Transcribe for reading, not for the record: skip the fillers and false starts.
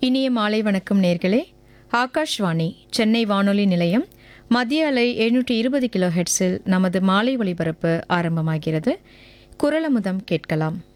இனிய மாலை வணக்கம் நேர்களே. ஆகாஷ்வாணி சென்னை வானொலி நிலையம் மத்திய அலை 720 கிலோ ஹெர்ட்ஸில் நமது மாலை ஒலிபரப்பு ஆரம்பமாகிறது. குரலமுதம் கேட்கலாம்.